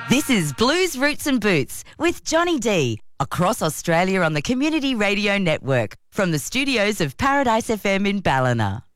This is Blues Roots and Boots with Johnny D, across Australia on the Community Radio Network, from the studios of Paradise FM in Ballina.